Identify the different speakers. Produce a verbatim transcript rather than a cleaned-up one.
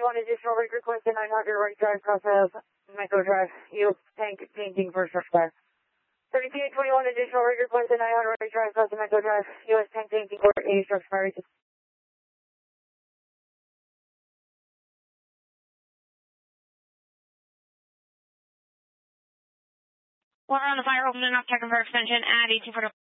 Speaker 1: twenty-one additional rig request to nine hundred right drive cross of Micro Drive. You tank painting for structure fire. thirty-eight twenty-one additional rig request to nine hundred right drive cross of Micro Drive. U S tank painting for A structure fire.
Speaker 2: Water on the fire, opening up, checking for extension at eighteen forty.